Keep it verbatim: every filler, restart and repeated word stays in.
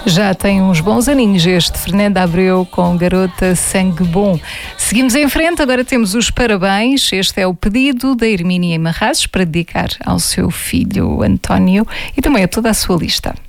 Já tem uns bons aninhos este Fernando Abreu com Garota Sangue Bom. Seguimos em frente, agora temos os parabéns. Este é o pedido da Hermínia Marrazes para dedicar ao seu filho António e também a toda a sua lista.